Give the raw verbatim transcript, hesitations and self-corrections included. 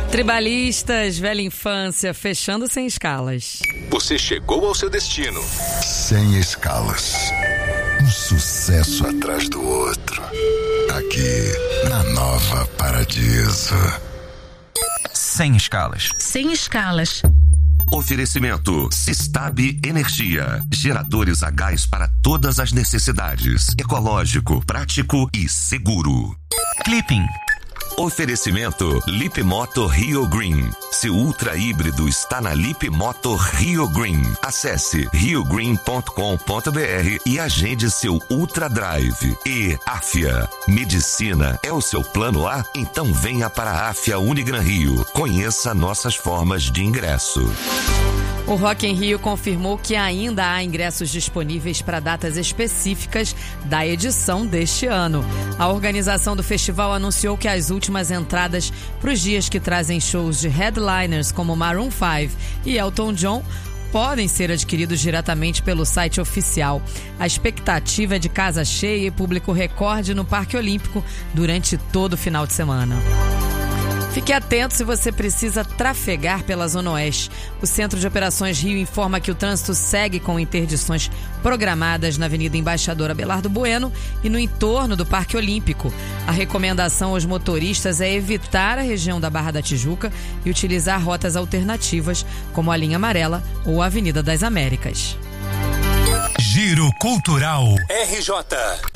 Tribalistas, velha infância, fechando sem escalas. Você chegou ao seu destino. Sem escalas. Um sucesso atrás do outro. Aqui, na Nova Paradiso. Sem escalas. Sem escalas. Oferecimento Sistab Energia. Geradores a gás para todas as necessidades. Ecológico, prático e seguro. Clipping. Oferecimento Lipmoto Rio Green. Seu ultra híbrido está na Lipmoto Rio Green. Acesse rio green ponto com ponto b r e agende seu Ultra Drive. E Afia. Medicina é o seu plano A? Então venha para a Afia Unigran Rio. Conheça nossas formas de ingresso. O Rock in Rio confirmou que ainda há ingressos disponíveis para datas específicas da edição deste ano. A organização do festival anunciou que as últimas entradas para os dias que trazem shows de headliners como Maroon cinco e Elton John podem ser adquiridos diretamente pelo site oficial. A expectativa é de casa cheia e público recorde no Parque Olímpico durante todo o final de semana. Fique atento se você precisa trafegar pela Zona Oeste. O Centro de Operações Rio informa que o trânsito segue com interdições programadas na Avenida Embaixador Abelardo Bueno e no entorno do Parque Olímpico. A recomendação aos motoristas é evitar a região da Barra da Tijuca e utilizar rotas alternativas, como a linha amarela ou a Avenida das Américas. Giro Cultural R J